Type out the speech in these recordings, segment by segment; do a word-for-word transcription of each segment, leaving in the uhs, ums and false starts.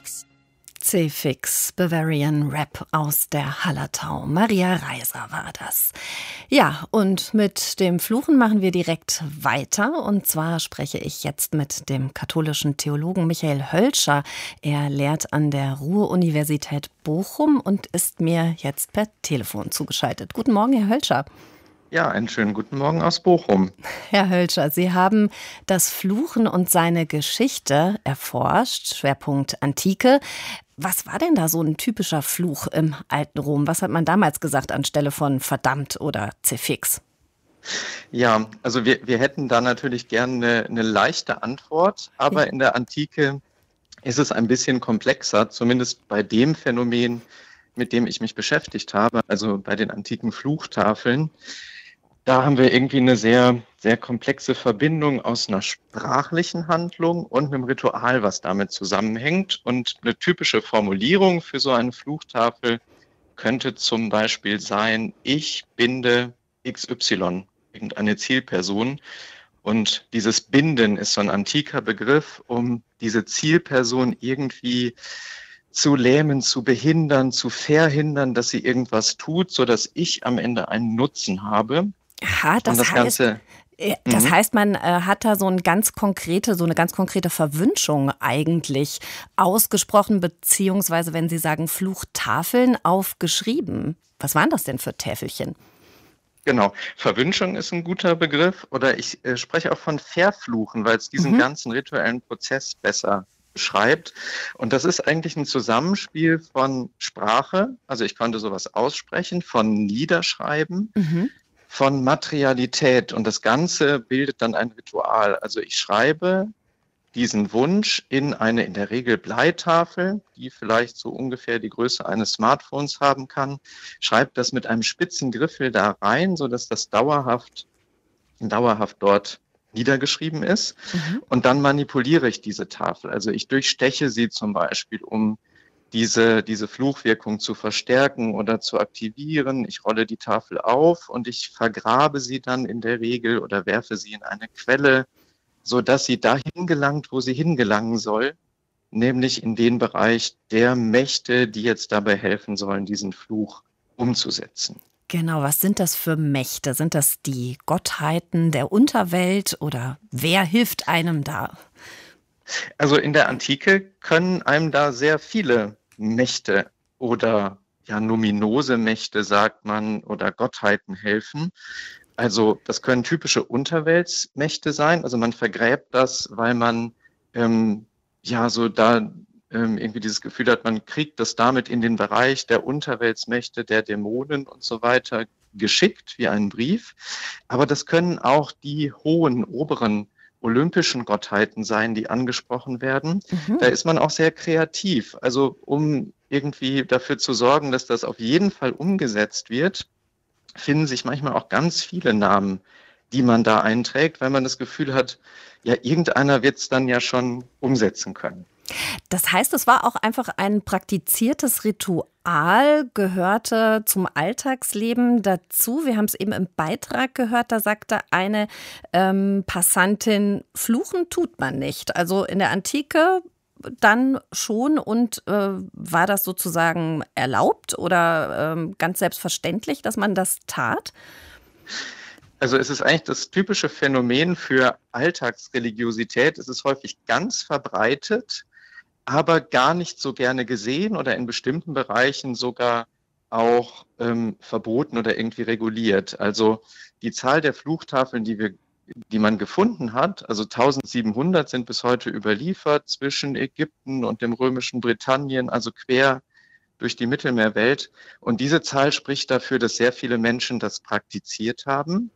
C-Fix. C-Fix, Bavarian Rap aus der Hallertau. Maria Reiser war das. Ja, und mit dem Fluchen machen wir direkt weiter. Und zwar spreche ich jetzt mit dem katholischen Theologen Michael Hölscher. Er lehrt an der Ruhr-Universität Bochum und ist mir jetzt per Telefon zugeschaltet. Guten Morgen, Herr Hölscher. Ja, einen schönen guten Morgen aus Bochum. Herr Hölscher, Sie haben das Fluchen und seine Geschichte erforscht, Schwerpunkt Antike. Was war denn da so ein typischer Fluch im alten Rom? Was hat man damals gesagt anstelle von verdammt oder C-Fix? Ja, also wir, wir hätten da natürlich gerne eine, eine leichte Antwort, aber in der Antike ist es ein bisschen komplexer, zumindest bei dem Phänomen, mit dem ich mich beschäftigt habe, also bei den antiken Fluchtafeln. Da haben wir irgendwie eine sehr, sehr komplexe Verbindung aus einer sprachlichen Handlung und einem Ritual, was damit zusammenhängt. Und eine typische Formulierung für so eine Fluchtafel könnte zum Beispiel sein: Ich binde X Y, irgendeine Zielperson. Und dieses Binden ist so ein antiker Begriff, um diese Zielperson irgendwie zu lähmen, zu behindern, zu verhindern, dass sie irgendwas tut, sodass ich am Ende einen Nutzen habe. Aha, das, das heißt, Ganze, das mhm. heißt, man äh, hat da so eine ganz konkrete, so eine ganz konkrete Verwünschung eigentlich ausgesprochen, beziehungsweise, wenn Sie sagen Fluchtafeln, aufgeschrieben. Was waren das denn für Täfelchen? Genau, Verwünschung ist ein guter Begriff, oder ich äh, spreche auch von Verfluchen, weil es diesen Mhm. ganzen rituellen Prozess besser beschreibt. Und das ist eigentlich ein Zusammenspiel von Sprache, also ich konnte sowas aussprechen, von Niederschreiben, Mhm. von Materialität, und das Ganze bildet dann ein Ritual. Also ich schreibe diesen Wunsch in eine in der Regel Bleitafel, die vielleicht so ungefähr die Größe eines Smartphones haben kann, schreibe das mit einem spitzen Griffel da rein, sodass das dauerhaft, dauerhaft dort niedergeschrieben ist. Mhm. Und dann manipuliere ich diese Tafel. Also ich durchsteche sie zum Beispiel, um diese, diese Fluchwirkung zu verstärken oder zu aktivieren. Ich rolle die Tafel auf und ich vergrabe sie dann in der Regel oder werfe sie in eine Quelle, sodass sie dahin gelangt, wo sie hingelangen soll, nämlich in den Bereich der Mächte, die jetzt dabei helfen sollen, diesen Fluch umzusetzen. Genau, was sind das für Mächte? Sind das die Gottheiten der Unterwelt oder wer hilft einem da? Also in der Antike können einem da sehr viele Mächte oder ja numinose Mächte, sagt man, oder Gottheiten helfen. Also das können typische Unterweltsmächte sein. Also man vergräbt das, weil man ähm, ja so da ähm, irgendwie dieses Gefühl hat, man kriegt das damit in den Bereich der Unterweltsmächte, der Dämonen und so weiter geschickt, wie einen Brief. Aber das können auch die hohen, oberen olympischen Gottheiten sein, die angesprochen werden. Mhm. Da ist man auch sehr kreativ. Also um irgendwie dafür zu sorgen, dass das auf jeden Fall umgesetzt wird, finden sich manchmal auch ganz viele Namen, die man da einträgt, weil man das Gefühl hat, ja, irgendeiner wird es dann ja schon umsetzen können. Das heißt, es war auch einfach ein praktiziertes Ritual, gehörte zum Alltagsleben dazu. Wir haben es eben im Beitrag gehört, da sagte eine ähm, Passantin, fluchen tut man nicht. Also in der Antike dann schon, und äh, war das sozusagen erlaubt oder äh, ganz selbstverständlich, dass man das tat? Also es ist eigentlich das typische Phänomen für Alltagsreligiosität. Es ist häufig ganz verbreitet, aber gar nicht so gerne gesehen oder in bestimmten Bereichen sogar auch ähm, verboten oder irgendwie reguliert. Also die Zahl der Fluchtafeln, die wir, die man gefunden hat, also eintausendsiebenhundert sind bis heute überliefert zwischen Ägypten und dem römischen Britannien, also quer durch die Mittelmeerwelt. Und diese Zahl spricht dafür, dass sehr viele Menschen das praktiziert haben.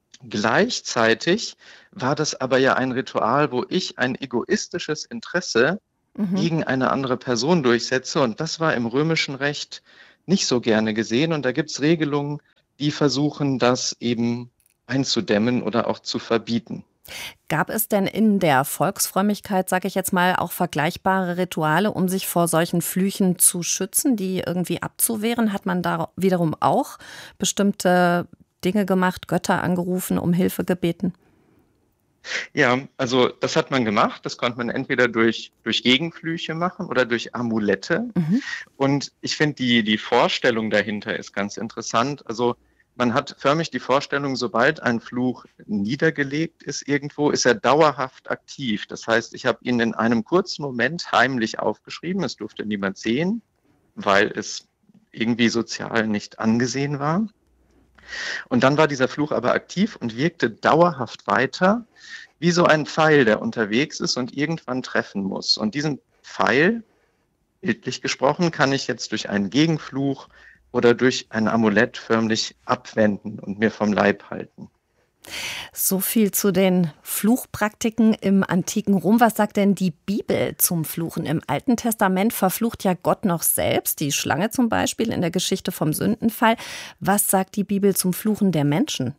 Gleichzeitig war das aber ja ein Ritual, wo ich ein egoistisches Interesse Mhm. gegen eine andere Person durchsetze. Und das war im römischen Recht nicht so gerne gesehen. Und da gibt es Regelungen, die versuchen, das eben einzudämmen oder auch zu verbieten. Gab es denn in der Volksfrömmigkeit, sage ich jetzt mal, auch vergleichbare Rituale, um sich vor solchen Flüchen zu schützen, die irgendwie abzuwehren? Hat man da wiederum auch bestimmte Dinge gemacht, Götter angerufen, um Hilfe gebeten? Ja, also das hat man gemacht. Das konnte man entweder durch, durch Gegenflüche machen oder durch Amulette. Mhm. Und ich finde, die, die Vorstellung dahinter ist ganz interessant. Also man hat förmlich die Vorstellung, sobald ein Fluch niedergelegt ist irgendwo, ist er dauerhaft aktiv. Das heißt, ich habe ihn in einem kurzen Moment heimlich aufgeschrieben. Es durfte niemand sehen, weil es irgendwie sozial nicht angesehen war. Und dann war dieser Fluch aber aktiv und wirkte dauerhaft weiter, wie so ein Pfeil, der unterwegs ist und irgendwann treffen muss. Und diesen Pfeil, bildlich gesprochen, kann ich jetzt durch einen Gegenfluch oder durch ein Amulett förmlich abwenden und mir vom Leib halten. So viel zu den Fluchpraktiken im antiken Rom. Was sagt denn die Bibel zum Fluchen? Im Alten Testament verflucht ja Gott noch selbst, die Schlange zum Beispiel in der Geschichte vom Sündenfall. Was sagt die Bibel zum Fluchen der Menschen?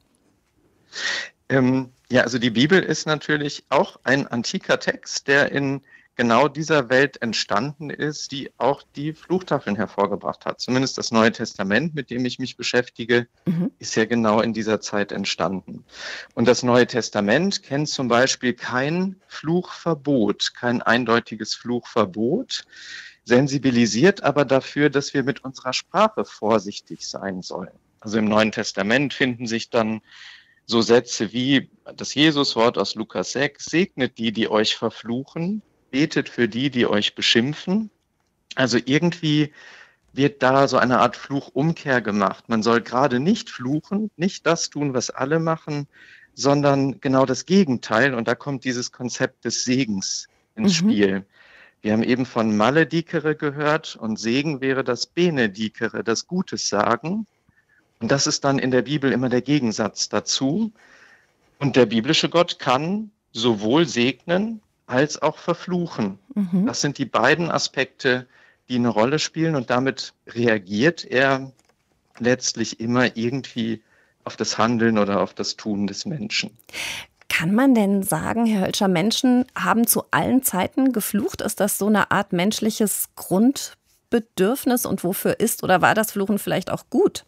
Ähm, ja, also die Bibel ist natürlich auch ein antiker Text, der in genau dieser Welt entstanden ist, die auch die Fluchtafeln hervorgebracht hat. Zumindest das Neue Testament, mit dem ich mich beschäftige, Mhm. ist ja genau in dieser Zeit entstanden. Und das Neue Testament kennt zum Beispiel kein Fluchverbot, kein eindeutiges Fluchverbot, sensibilisiert aber dafür, dass wir mit unserer Sprache vorsichtig sein sollen. Also im Neuen Testament finden sich dann so Sätze wie das Jesuswort aus Lukas sechs, segnet die, die euch verfluchen, betet für die, die euch beschimpfen. Also irgendwie wird da so eine Art Fluchumkehr gemacht. Man soll gerade nicht fluchen, nicht das tun, was alle machen, sondern genau das Gegenteil. Und da kommt dieses Konzept des Segens ins Mhm. Spiel. Wir haben eben von Maledicere gehört und Segen wäre das Benedicere, das Gutes sagen. Und das ist dann in der Bibel immer der Gegensatz dazu. Und der biblische Gott kann sowohl segnen als auch verfluchen. Mhm. Das sind die beiden Aspekte, die eine Rolle spielen. Und damit reagiert er letztlich immer irgendwie auf das Handeln oder auf das Tun des Menschen. Kann man denn sagen, Herr Hölscher, Menschen haben zu allen Zeiten geflucht? Ist das so eine Art menschliches Grundbedürfnis? Und wofür ist oder war das Fluchen vielleicht auch gut?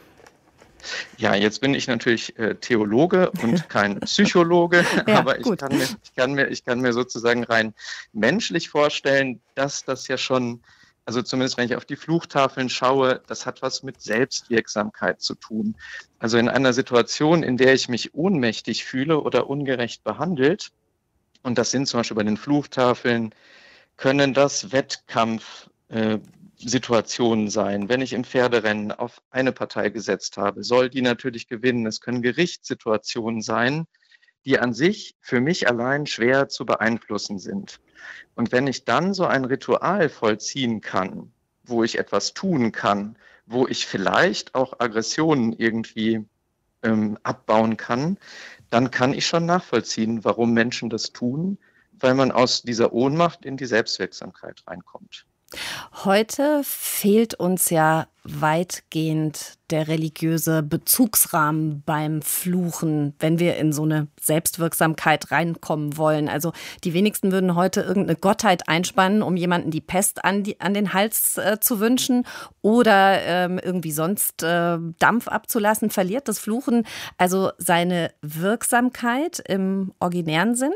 Ja, jetzt bin ich natürlich äh, Theologe und kein Psychologe, Ja, aber ich gut. kann mir, ich kann mir, ich kann mir sozusagen rein menschlich vorstellen, dass das ja schon, also zumindest wenn ich auf die Fluchtafeln schaue, das hat was mit Selbstwirksamkeit zu tun. Also in einer Situation, in der ich mich ohnmächtig fühle oder ungerecht behandelt, und das sind zum Beispiel bei den Fluchtafeln, können das Wettkampf äh, Situationen sein. Wenn ich im Pferderennen auf eine Partei gesetzt habe, soll die natürlich gewinnen. Es können Gerichtssituationen sein, die an sich für mich allein schwer zu beeinflussen sind. Und wenn ich dann so ein Ritual vollziehen kann, wo ich etwas tun kann, wo ich vielleicht auch Aggressionen irgendwie ähm, abbauen kann, dann kann ich schon nachvollziehen, warum Menschen das tun, weil man aus dieser Ohnmacht in die Selbstwirksamkeit reinkommt. Heute fehlt uns ja weitgehend der religiöse Bezugsrahmen beim Fluchen, wenn wir in so eine Selbstwirksamkeit reinkommen wollen. Also die wenigsten würden heute irgendeine Gottheit einspannen, um jemanden die Pest an, die, an den Hals äh, zu wünschen oder ähm, irgendwie sonst äh, Dampf abzulassen. Verliert das Fluchen also seine Wirksamkeit im originären Sinn?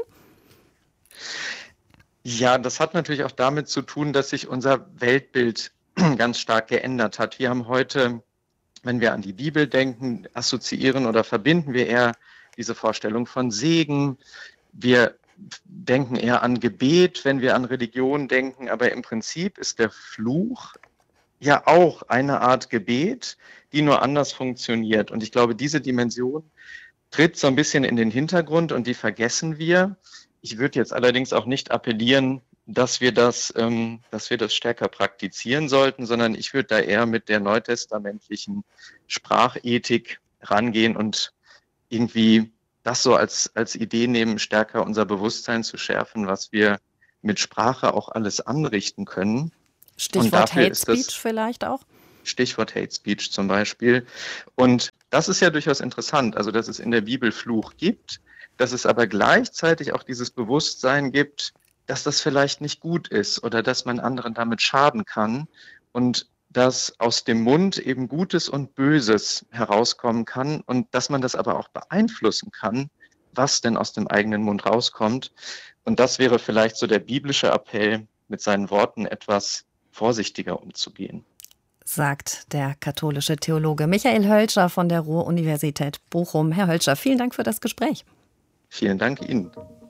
Ja, das hat natürlich auch damit zu tun, dass sich unser Weltbild ganz stark geändert hat. Wir haben heute, wenn wir an die Bibel denken, assoziieren oder verbinden wir eher diese Vorstellung von Segen. Wir denken eher an Gebet, wenn wir an Religion denken. Aber im Prinzip ist der Fluch ja auch eine Art Gebet, die nur anders funktioniert. Und ich glaube, diese Dimension tritt so ein bisschen in den Hintergrund und die vergessen wir. Ich würde jetzt allerdings auch nicht appellieren, dass wir das, ähm, dass wir das stärker praktizieren sollten, sondern ich würde da eher mit der neutestamentlichen Sprachethik rangehen und irgendwie das so als, als Idee nehmen, stärker unser Bewusstsein zu schärfen, was wir mit Sprache auch alles anrichten können. Stichwort Hate Speech vielleicht auch? Stichwort Hate Speech zum Beispiel. Und das ist ja durchaus interessant, also dass es in der Bibel Fluch gibt, dass es aber gleichzeitig auch dieses Bewusstsein gibt, dass das vielleicht nicht gut ist oder dass man anderen damit schaden kann und dass aus dem Mund eben Gutes und Böses herauskommen kann und dass man das aber auch beeinflussen kann was denn aus dem eigenen Mund rauskommt. Und das wäre vielleicht so der biblische Appell, mit seinen Worten etwas vorsichtiger umzugehen. Sagt der katholische Theologe Michael Hölscher von der Ruhr-Universität Bochum. Herr Hölscher, vielen Dank für das Gespräch. Vielen Dank Ihnen.